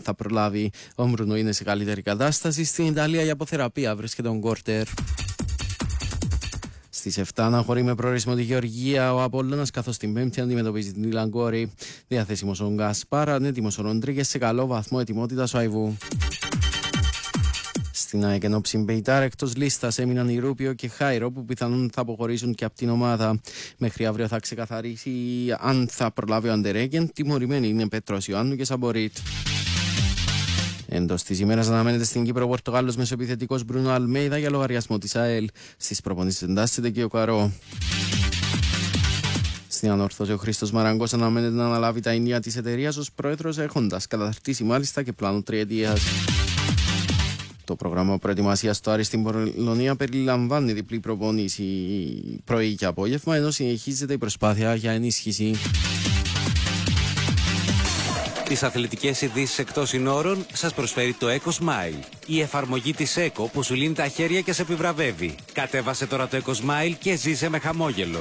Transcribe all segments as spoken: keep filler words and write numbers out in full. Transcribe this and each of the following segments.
θα προλάβει. Ο Μπρουνό είναι σε καλύτερη κατάσταση. Στην Ιταλία η αποθεραπεία βρίσκεται τον Κόρτερ. Στις εφτά αναχωρεί με προορισμό τη Γεωργία ο Απόλλωνας, καθώς την Πέμπτη αντιμετωπίζει την Ιλαγκόρη. Διαθέσιμος ο Γκασπάρ, ανέτοιμος ο Ροντρίγκες, σε καλό βαθμό ετοιμότητας ο Αϊβού. Στην ΑΕΚ ενόψει Μπεϊτάρ, εκτός λίστας έμειναν η Ρούπιο και Χάιρο, που πιθανόν θα αποχωρήσουν και από την ομάδα. Μέχρι αύριο θα ξεκαθαρίσει αν θα προλάβει ο Αντερέγγεν. Τιμωρημένοι είναι Πέτρος Ιωάννου και Σαμπορίτ. Εντός της ημέρας αναμένεται στην Κύπρο ο Πορτογάλος μεσοεπιθετικός Μπρούνο Αλμέιδα για λογαριασμό της ΑΕΛ. Στις προπονήσεις εντάσσεται και ο Καρό. Στην Ανόρθωση ο Χρήστος Μαραγκός αναμένεται να αναλάβει τα ενία της εταιρείας ως πρόεδρος, έχοντας καταρτήσει μάλιστα και πλάνο τριετίας. Το πρόγραμμα προετοιμασίας του Άρη στην Πολωνία περιλαμβάνει διπλή προπόνηση πρωί και απόγευμα, ενώ συνεχίζεται η προσπάθεια για ενίσχυση. Τις αθλητικές ειδήσεις εκτός συνόρων σας προσφέρει το EcoSmile, η εφαρμογή της Eco που σου λύνει τα χέρια και σε επιβραβεύει. Κατέβασε τώρα το EcoSmile και ζήσε με χαμόγελο.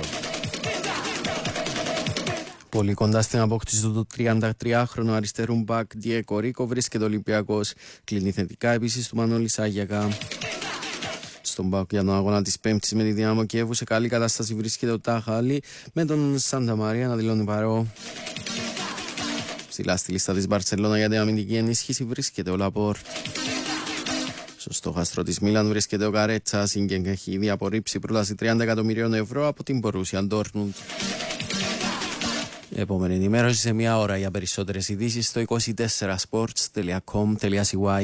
Πολύ κοντά στην απόκτηση του τριαντατριάχρονου αριστερού μπακ Διέκο Ρίκο βρίσκεται ο Ολυμπιακός. Κλείνει θετικά επίσης του Μανώλη Σάγιακα. Στον μπακ για τον αγώνα της Πέμπτης με τη Δυνάμο Κιέβου σε καλή κατάσταση βρίσκεται ο Τάχαλη, με τον Σάντα Μαρία να δηλώνει παρό. Ψηλά στη λίστα της Μπαρτσελώνα για την αμυντική ενίσχυση βρίσκεται ο Λαπόρτ. Στο στόχαστρο της Μίλαν βρίσκεται ο Καρέτσα, και έχει ήδη απορρίψει πρόταση τριάντα εκατομμυρίων ευρώ από την Μπορούσια Ντόρτμουντ. Επόμενη ενημέρωση σε μία ώρα. Για περισσότερες ειδήσεις στο είκοσι τέσσερα sports τελεία com τελεία c y.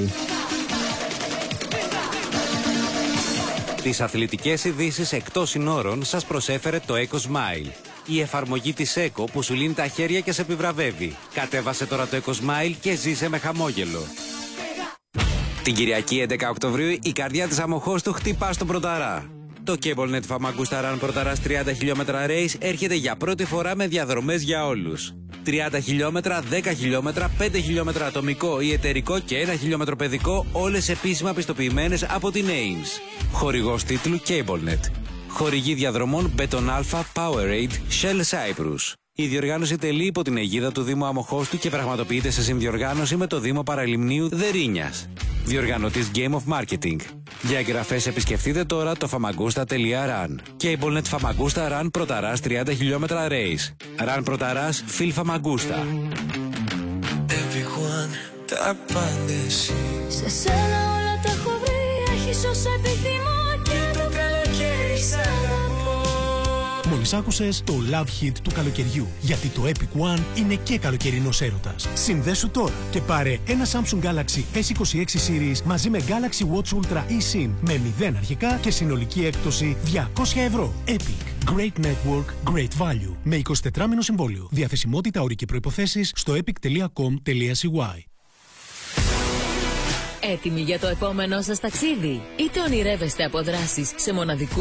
Τις αθλητικές ειδήσεις εκτός συνόρων σας προσέφερε το EcoSmile, η εφαρμογή της Eco που σου λύνει τα χέρια και σε επιβραβεύει. Κατέβασε τώρα το EcoSmile και ζήσε με χαμόγελο. Την Κυριακή έντεκα Οκτωβρίου η καρδιά της Αμοχώστου χτυπά στον Πρωταρά. Το CableNet Famagusta Run Πρωταράς τριάντα χιλιόμετρα race έρχεται για πρώτη φορά με διαδρομές για όλους. τριάντα χιλιόμετρα, δέκα χιλιόμετρα, πέντε χιλιόμετρα ατομικό ή εταιρικό και ένα χιλιόμετρο παιδικό, όλες επίσημα πιστοποιημένες από την έιμς. Χορηγός τίτλου CableNet. Χορηγή διαδρομών Beton Alpha, Powerade, Shell Cyprus. Η διοργάνωση τελεί υπό την αιγίδα του Δήμου Αμοχώστου και πραγματοποιείται σε συνδιοργάνωση με το Δήμο Παραλιμνίου Δερίνιας. Διοργανωτής Game of Marketing. Για εγγραφές επισκεφτείτε τώρα το famagusta τελεία run. CableNet Famagusta Run Πρωταράς τριάντα χιλιόμετρα race. Run Πρωταράς Phil Famagusta. Τα απάντηση. Σε σένα όλα τα έχω βρει. Έχεις όσα επιθυμώ και το καλοκαίρι σ' αγαπώ. Μόλις άκουσες το Love Hit του καλοκαιριού, γιατί το Epic One είναι και καλοκαιρινός έρωτας. Συνδέσου τώρα και πάρε ένα Samsung Galaxy ες είκοσι έξι Series μαζί με Galaxy Watch Ultra eSIM με μηδέν αρχικά και συνολική έκπτωση διακόσια ευρώ. Epic. Great Network, Great Value. Με εικοσιτετράμηνο συμβόλαιο. Διαθεσιμότητα, όροι και προϋποθέσεις στο epic τελεία com τελεία c y. Έτοιμοι για το επόμενό σας ταξίδι? Είτε ονειρεύεστε από δράσεις σε μοναδικού